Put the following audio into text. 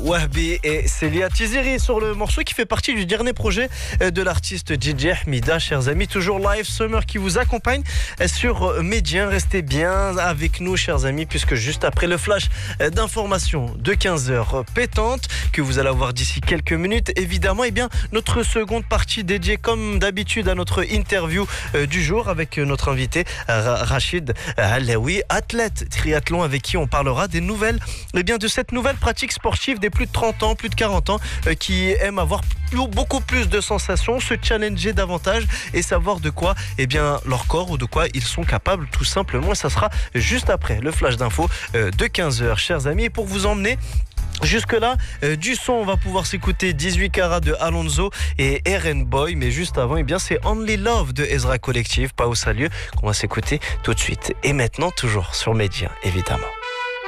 Wahbi et Célia Tiziri sur le morceau qui fait partie du dernier projet de l'artiste DJ Ahmida. Chers amis, toujours Live Summer qui vous accompagne sur Médien. Restez bien avec nous, chers amis, puisque juste après le flash d'information de 15h pétante que vous allez avoir d'ici quelques minutes, évidemment, notre seconde partie dédiée comme d'habitude à notre interview du jour avec notre invité Rachid Alaoui, athlète triathlon avec qui on parlera des nouvelles, de cette nouvelle pratique sportive des plus de 30 ans, plus de 40 ans, qui aiment avoir beaucoup plus de sensations, se challenger davantage et savoir de quoi leur corps ou de quoi ils sont capables tout simplement. Et ça sera juste après le flash d'info de 15h, chers amis. Et pour vous emmener jusque-là, du son, on va pouvoir s'écouter 18 carats de Alonso et RN Boy, mais juste avant, c'est Only Love de Ezra Collective, pas au salieu, qu'on va s'écouter tout de suite. Et maintenant, toujours sur Médien, évidemment.